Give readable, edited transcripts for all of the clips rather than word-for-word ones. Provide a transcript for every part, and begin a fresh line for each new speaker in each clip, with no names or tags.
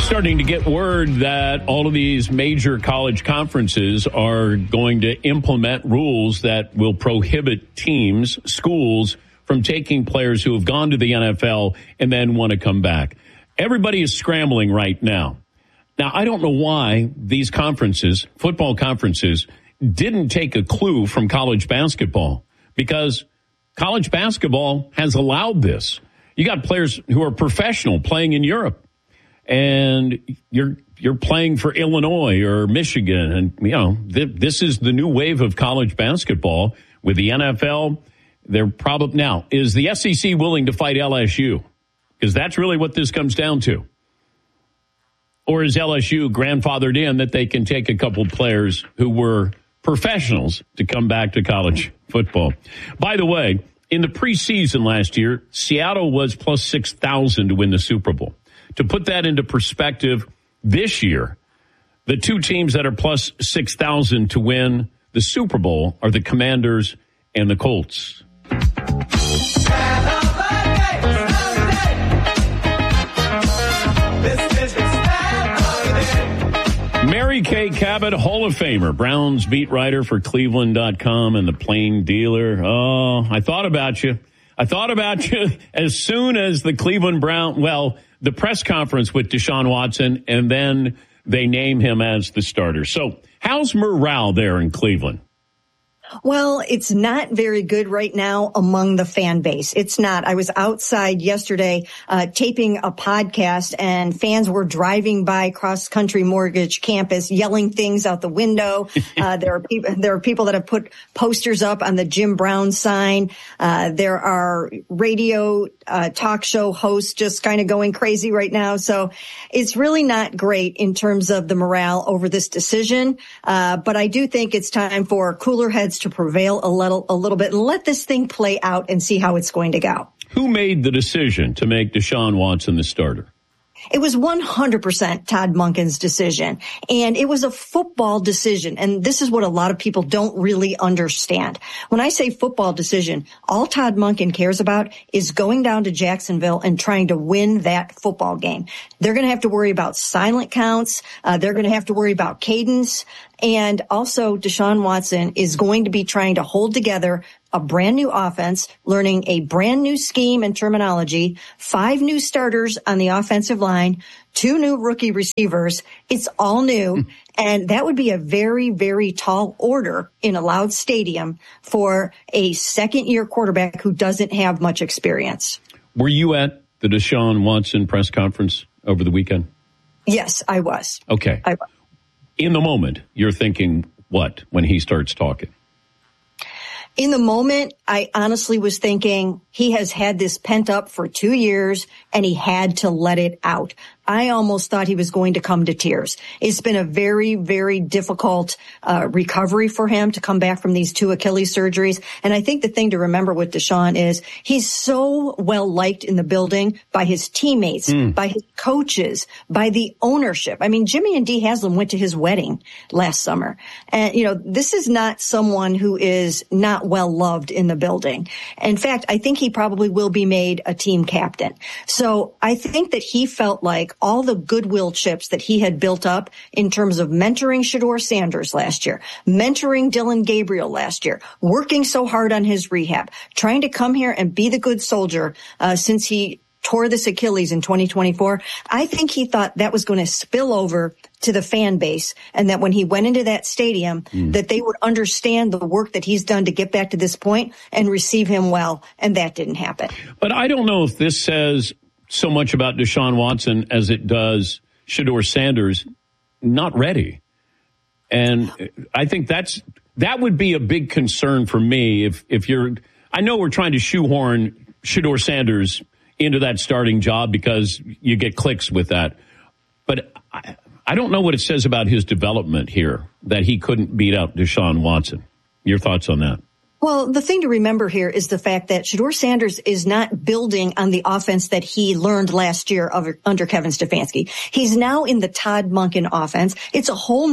Starting to get word that all of these major college conferences are going to implement rules that will prohibit teams, schools, from taking players who have gone to the NFL and then want to come back. Everybody is scrambling right now. Now, I don't know why these conferences, football conferences, didn't take a clue from college basketball, because college basketball has allowed this. You got players who are professional playing in Europe, and you're playing for Illinois or Michigan, and this is the new wave of college basketball with the NFL. They're probably now, is the SEC willing to fight LSU? Because that's really what this comes down to. Or is LSU grandfathered in that they can take a couple players who were professionals to come back to college football? By the way, in the preseason last year, Seattle was plus 6,000 to win the Super Bowl. To put that into perspective, this year, the two teams that are plus 6,000 to win the Super Bowl are the Commanders and the Colts. Mary Kay Cabot, Hall of Famer, Browns beat writer for Cleveland.com and the Plain Dealer. Oh, I thought about you. As soon as the Cleveland Brown, the press conference with Deshaun Watson, and then they name him as the starter. So how's morale there in Cleveland?
Well, it's not very good right now among the fan base. It's not. I was outside yesterday taping a podcast, and fans were driving by Cross Country Mortgage campus yelling things out the window. There are people that have put posters up on the Jim Brown sign. There are radio talk show hosts just kind of going crazy right now. So it's really not great in terms of the morale over this decision. But I do think it's time for cooler heads to prevail a little bit and let this thing play out and see how it's going to go.
Who made the decision to make Deshaun Watson the starter?
It was 100% Todd Monken's decision, and it was a football decision. And this is what a lot of people don't really understand. When I say football decision, all Todd Monken cares about is going down to Jacksonville and trying to win that football game. They're going to have to worry about silent counts. They're going to have to worry about cadence. And also, Deshaun Watson is going to be trying to hold together a brand new offense, learning a brand new scheme and terminology, 5 new starters on the offensive line, 2 new rookie receivers. It's all new. And that would be a very, very tall order in a loud stadium for a second-year quarterback who doesn't have much experience.
Were you at the Deshaun Watson press conference over the weekend?
Yes, I was.
Okay.
I was.
In the moment, you're thinking what when he starts talking?
In the moment, I honestly was thinking he has had this pent up for 2 years and he had to let it out. I almost thought he was going to come to tears. It's been a very, very difficult recovery for him to come back from these 2 Achilles surgeries. And I think the thing to remember with Deshaun is he's so well liked in the building by his teammates, by his coaches, by the ownership. I mean, Jimmy and Dee Haslam went to his wedding last summer. And, this is not someone who is not well loved in the building. In fact, I think he probably will be made a team captain. So I think that he felt like all the goodwill chips that he had built up in terms of mentoring Shedeur Sanders last year, mentoring Dillon Gabriel last year, working so hard on his rehab, trying to come here and be the good soldier since he tore this Achilles in 2024. I think he thought that was going to spill over to the fan base, and that when he went into that stadium, that they would understand the work that he's done to get back to this point and receive him well, and that didn't happen.
But I don't know if this says so much about Deshaun Watson as it does Shedeur Sanders not ready. And I think that would be a big concern for me if you're, I know we're trying to shoehorn Shedeur Sanders into that starting job because you get clicks with that. But I don't know what it says about his development here that he couldn't beat out Deshaun Watson. Your thoughts on that?
Well, the thing to remember here is the fact that Shedeur Sanders is not building on the offense that he learned last year under Kevin Stefanski. He's now in the Todd Monken offense. It's a whole new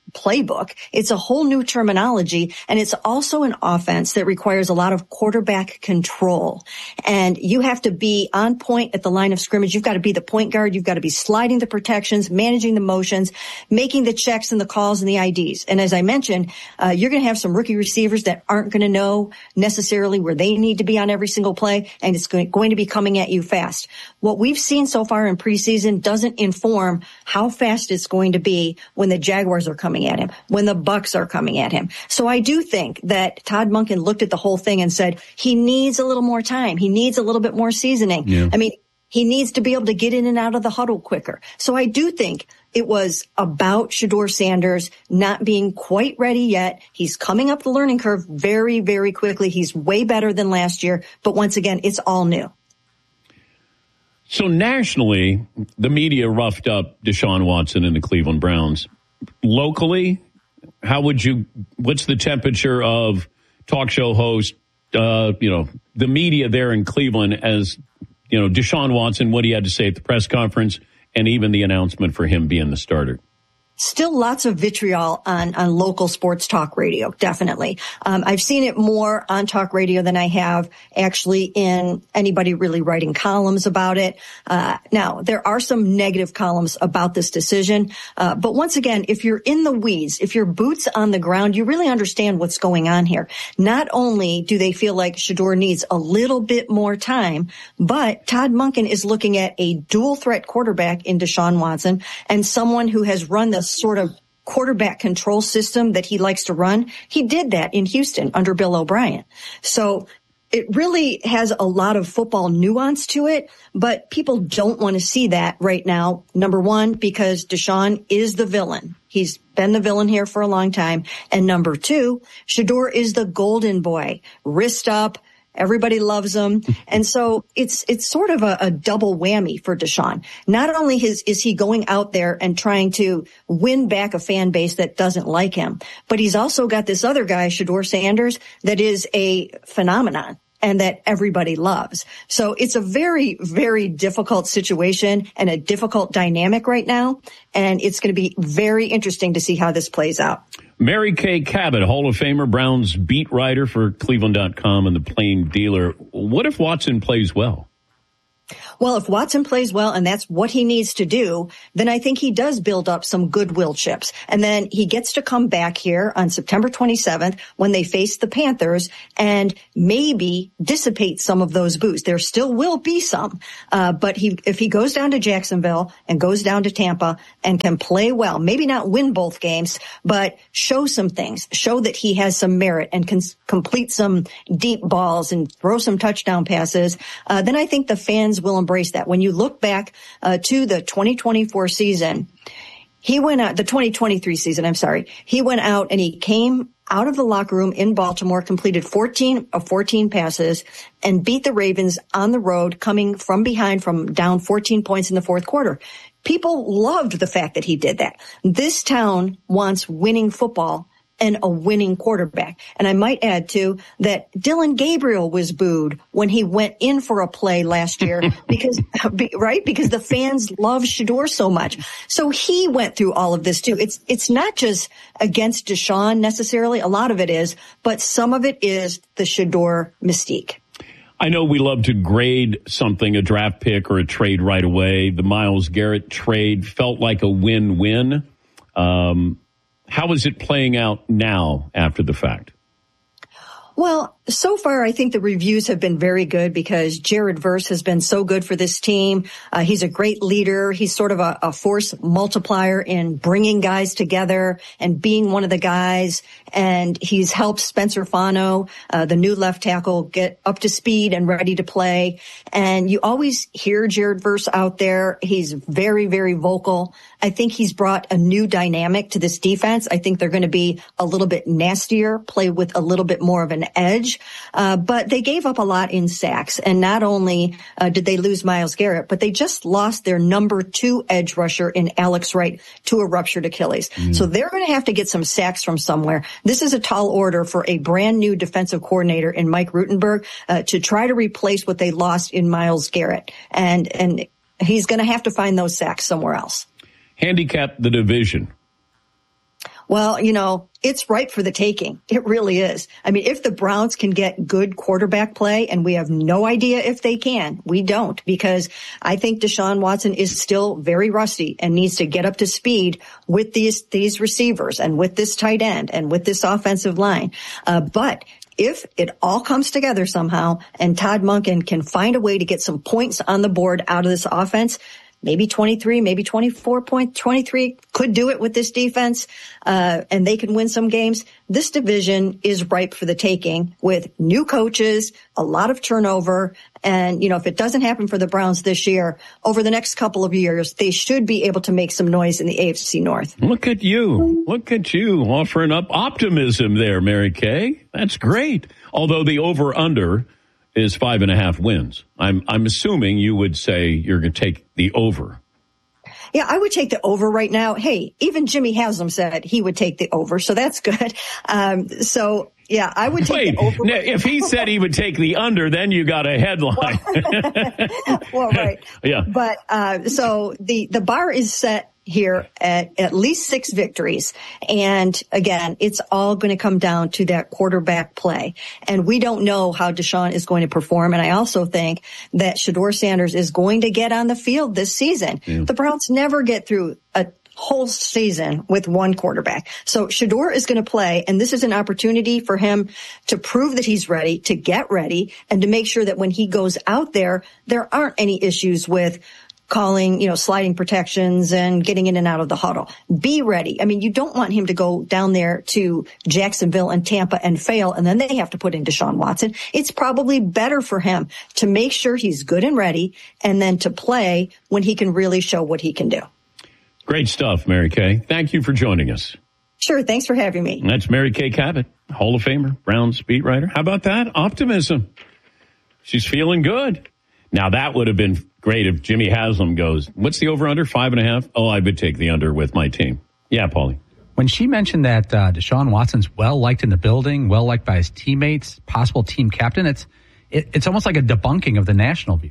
playbook. It's a whole new terminology, and it's also an offense that requires a lot of quarterback control. And you have to be on point at the line of scrimmage. You've got to be the point guard. You've got to be sliding the protections, managing the motions, making the checks and the calls and the IDs. And as I mentioned, you're going to have some rookie receivers that aren't going to know necessarily where they need to be on every single play, and it's going to be coming at you fast. What we've seen so far in preseason doesn't inform how fast it's going to be when the Jaguars are coming at him, when the Bucs are coming at him. So I do think that Todd Monken looked at the whole thing and said he needs a little more time. He needs a little bit more seasoning. Yeah. I mean, he needs to be able to get in and out of the huddle quicker. So I do think it was about Shedeur Sanders not being quite ready yet. He's coming up the learning curve very, very quickly. He's way better than last year. But once again, it's all new.
So nationally, the media roughed up Deshaun Watson and the Cleveland Browns. Locally, what's the temperature of talk show host, the media there in Cleveland as, Deshaun Watson, what he had to say at the press conference and even the announcement for him being the starter?
Still lots of vitriol on local sports talk radio, definitely. I've seen it more on talk radio than I have actually in anybody really writing columns about it. Now, there are some negative columns about this decision. But once again, if you're in the weeds, if you're boots on the ground, you really understand what's going on here. Not only do they feel like Shedeur needs a little bit more time, but Todd Monken is looking at a dual threat quarterback in Deshaun Watson and someone who has run the sort of quarterback control system that he likes to run. He did that in Houston under Bill O'Brien. So it really has a lot of football nuance to it, but people don't want to see that right now. Number one, because Deshaun is the villain. He's been the villain here for a long time. And number two, Shedeur is the golden boy, wrist up. Everybody loves him. And so it's sort of a double whammy for Deshaun. Not only is he going out there and trying to win back a fan base that doesn't like him, but he's also got this other guy, Shedeur Sanders, that is a phenomenon and that everybody loves. So it's a very, very difficult situation and a difficult dynamic right now. And it's going to be very interesting to see how this plays out.
Mary Kay Cabot, Hall of Famer, Browns beat writer for Cleveland.com and the Plain Dealer. What if Watson plays well?
Well, if Watson plays well, and that's what he needs to do, then I think he does build up some goodwill chips. And then he gets to come back here on September 27th when they face the Panthers and maybe dissipate some of those boos. There still will be some. But if he goes down to Jacksonville and goes down to Tampa and can play well, maybe not win both games, but show some things, show that he has some merit and can complete some deep balls and throw some touchdown passes, then I think the fans will embrace that. When you look back to the 2024 season, the 2023 season, he went out and he came out of the locker room in Baltimore, completed 14 of 14 passes and beat the Ravens on the road, coming from behind from down 14 points in the fourth quarter. People loved the fact that he did that. This town wants winning football and a winning quarterback. And I might add, too, that Dylan Gabriel was booed when he went in for a play last year because the fans love Shedeur so much. So he went through all of this, too. It's not just against Deshaun necessarily. A lot of it is, but some of it is the Shedeur mystique.
I know we love to grade something, a draft pick or a trade right away. The Myles Garrett trade felt like a win-win. How is it playing out now after the fact?
Well, so far, I think the reviews have been very good because Jared Verse has been so good for this team. He's a great leader. He's sort of a force multiplier in bringing guys together and being one of the guys. And he's helped Spencer Fano, the new left tackle, get up to speed and ready to play. And you always hear Jared Verse out there. He's very, very vocal. I think he's brought a new dynamic to this defense. I think they're going to be a little bit nastier, play with a little bit more of an edge. But they gave up a lot in sacks. And not only did they lose Myles Garrett, but they just lost their number 2 edge rusher in Alex Wright to a ruptured Achilles. So they're going to have to get some sacks from somewhere. This is a tall order for a brand new defensive coordinator in Mike Rutenberg to try to replace what they lost in Myles Garrett. And he's going to have to find those sacks somewhere else.
Handicap the division.
Well, it's ripe for the taking. It really is. I mean, if the Browns can get good quarterback play, and we have no idea if they can, we don't, because I think Deshaun Watson is still very rusty and needs to get up to speed with these receivers and with this tight end and with this offensive line. But if it all comes together somehow and Todd Monken can find a way to get some points on the board out of this offense, maybe 23, maybe 23 could do it with this defense, and they can win some games. This division is ripe for the taking with new coaches, a lot of turnover. And, if it doesn't happen for the Browns this year, over the next couple of years, they should be able to make some noise in the AFC North.
Look at you. Look at you offering up optimism there, Mary Kay. That's great. Although the over-under is 5.5 wins. I'm assuming you would say you're going to take the over.
Yeah, I would take the over right now. Hey, even Jimmy Haslam said he would take the over, so that's good. Yeah, I would take the over.
Now, if he said he would take the under, then you got a headline.
Well, right.
Yeah.
But so the bar is set here at least 6 victories. And again, it's all going to come down to that quarterback play. And we don't know how Deshaun is going to perform. And I also think that Shedeur Sanders is going to get on the field this season. Yeah. The Browns never get through a whole season with one quarterback. So Shedeur is going to play, and this is an opportunity for him to prove that he's ready, to get ready, and to make sure that when he goes out there aren't any issues with calling, sliding protections and getting in and out of the huddle. Be ready. I mean, you don't want him to go down there to Jacksonville and Tampa and fail, and then they have to put in Deshaun Watson. It's probably better for him to make sure he's good and ready, and then to play when he can really show what he can do.
Great stuff, Mary Kay. Thank you for joining us.
Sure. Thanks for having me.
That's Mary Kay Cabot, Hall of Famer, Browns beat writer. How about that? Optimism. She's feeling good. Now, that would have been great if Jimmy Haslam goes, what's the over-under, 5.5? Oh, I would take the under with my team. Yeah, Paulie.
When she mentioned that Deshaun Watson's well-liked in the building, well-liked by his teammates, possible team captain, it's almost like a debunking of the national view.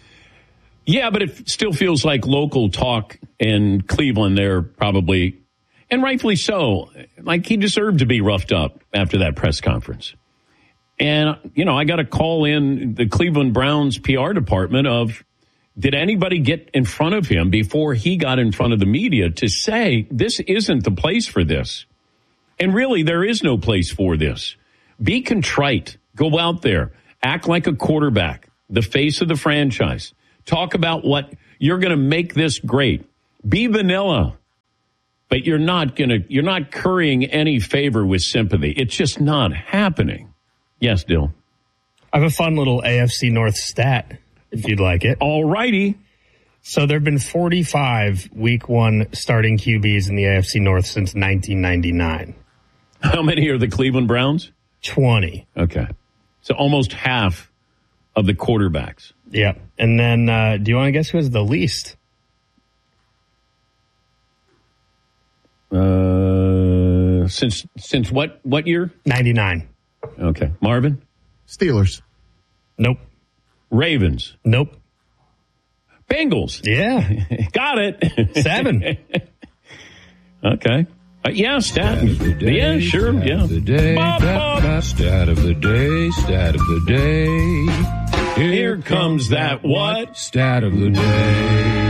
Yeah, but it still feels like local talk in Cleveland there probably, and rightfully so, like he deserved to be roughed up after that press conference. And, I got to call in the Cleveland Browns PR department of, did anybody get in front of him before he got in front of the media to say, this isn't the place for this? And really, there is no place for this. Be contrite. Go out there. Act like a quarterback, the face of the franchise. Talk about what you're going to make this great. Be vanilla. But you're not currying any favor with sympathy. It's just not happening. Yes, Dill.
I have a fun little AFC North stat, if you'd like it.
All righty.
So there have been 45 Week 1 starting QBs in the AFC North since 1999.
How many are the Cleveland Browns?
20.
Okay. So almost half of the quarterbacks.
Yep. And then do you want to guess who has the least?
Since what year?
99.
Okay. Marvin?
Steelers.
Nope.
Ravens?
Nope.
Bengals?
Yeah.
Got it.
7.
Okay. Yeah, stat. Yeah, sure. Yeah.
Stat of the day. Stat of the day. Stat of the day.
Here comes that what?
Stat of the day.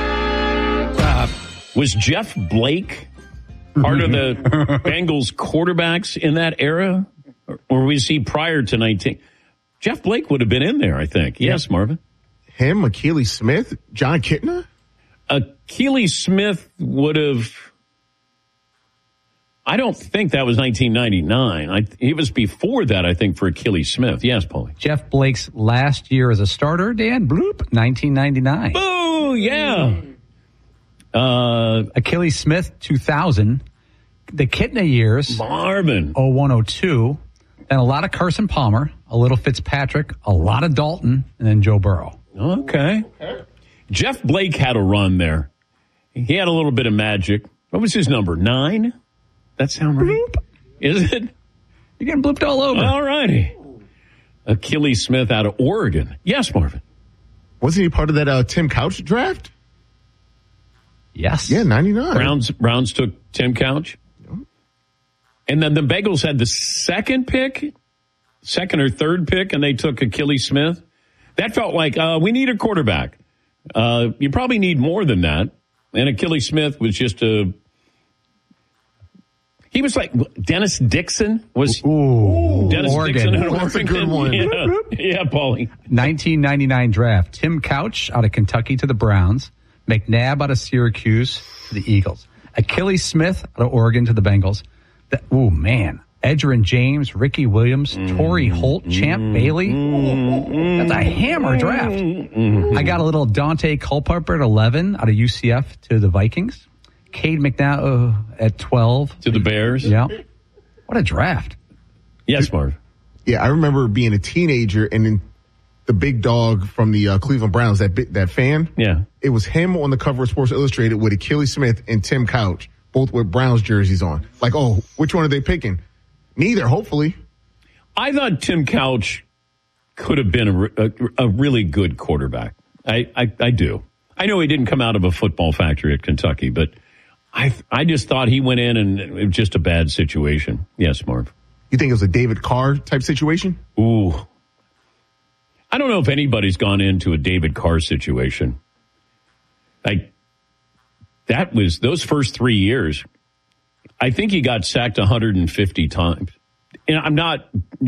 Was Jeff Blake part of the Bengals quarterbacks in that era? Or was he prior to 19? Jeff Blake would have been in there, I think. Yes, Marvin?
Him, Akili Smith, John Kitna?
Akili Smith would have... I don't think that was 1999. He was before that, I think, for Akili Smith. Yes, Paulie.
Jeff Blake's last year as a starter, Dan, bloop, 1999.
Boo, yeah.
Akili Smith, 2000. The Kitna years.
Marvin.
0102. Then a lot of Carson Palmer, a little Fitzpatrick, a lot of Dalton, and then Joe Burrow.
Okay. Jeff Blake had a run there. He had a little bit of magic. What was his number? 9? That sound right? Bloop. Is it?
You're getting blooped all over.
All righty. Akili Smith out of Oregon. Yes, Marvin.
Wasn't he part of that Tim Couch draft?
Yes.
Yeah, 99.
Browns took Tim Couch. And then the Bengals had the second or third pick, and they took Akili Smith. That felt like, we need a quarterback. You probably need more than that. And Akili Smith was just he was like Dennis Dixon was. Dennis
Oregon.
Dixon.
That's a good one.
Yeah, Paulie.
1999 draft. Tim Couch out of Kentucky to the Browns. McNabb out of Syracuse to the Eagles. Akili Smith out of Oregon to the Bengals. Edgerrin James, Ricky Williams, Torrey Holt, Champ Bailey. That's a hammer draft. I got a little Dante Culpepper at 11 out of UCF to the Vikings. Cade McNown at 12.
To the Bears.
Yeah. What a draft.
Yes, Marv.
Yeah, I remember being a teenager and then the big dog from the Cleveland Browns, that fan.
Yeah.
It was him on the cover of Sports Illustrated with Akili Smith and Tim Couch, both with Browns jerseys on. Like, which one are they picking? Neither, hopefully.
I thought Tim Couch could have been a really good quarterback. I do. I know he didn't come out of a football factory at Kentucky, but I just thought he went in and it was just a bad situation. Yes, Marv.
You think it was a David Carr type situation?
Ooh. I don't know if anybody's gone into a David Carr situation. Like, that was those first 3 years. I think he got sacked 150 times. And I'm not,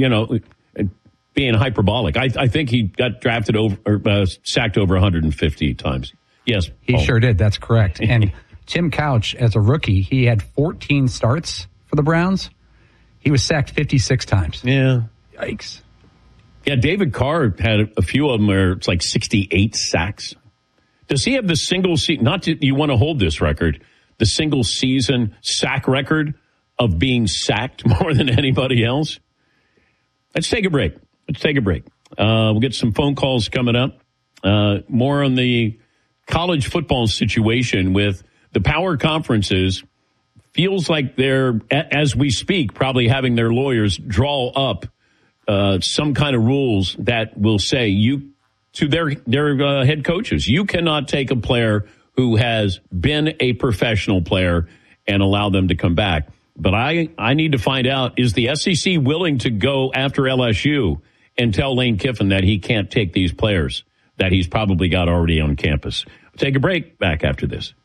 being hyperbolic. I think he got drafted sacked over 150 times. Yes.
He sure did. That's correct. And Tim Couch, as a rookie, he had 14 starts for the Browns. He was sacked 56 times.
Yeah.
Yikes.
Yeah, David Carr had a few of them where it's like 68 sacks. Does he have the single season, you want to hold this record, the single season sack record of being sacked more than anybody else? Let's take a break. We'll get some phone calls coming up. More on the college football situation with the power conferences. Feels like they're, as we speak, probably having their lawyers draw up some kind of rules that will say to their head coaches, you cannot take a player who has been a professional player and allow them to come back. But I need to find out, is the SEC willing to go after LSU and tell Lane Kiffin that he can't take these players that he's probably got already on campus? We'll take a break. Back after this.